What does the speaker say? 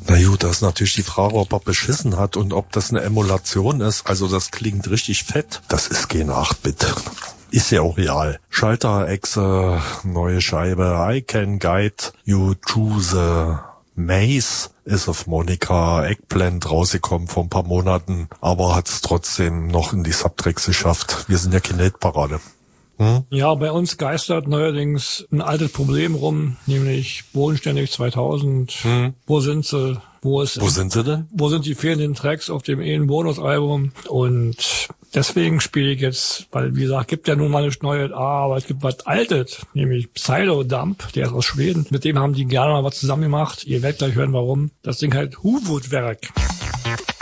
Na gut, das ist natürlich die Frage, ob er beschissen hat und ob das eine Emulation ist. Also das klingt richtig fett. Das ist kein 8-Bit. Ist ja auch real. Schalter-Echse, neue Scheibe. I can guide you through the maze. Ist auf Monica Eggplant rausgekommen vor ein paar Monaten, aber hat es trotzdem noch in die Subtracks geschafft. Wir sind ja keine Hitparade. Ja, bei uns geistert neuerdings ein altes Problem rum, nämlich Bodenständig 2000. Wo sind sie? Wo sind sie denn? Wo sind die fehlenden Tracks auf dem Bonusalbum? Und deswegen spiele ich jetzt, weil wie gesagt, gibt ja nun mal nichts Neues, aber es gibt was Altes, nämlich Psylodump, der ist aus Schweden. Mit dem haben die gerne mal was zusammen gemacht. Ihr werdet gleich hören, warum. Das Ding halt Huvudwerk.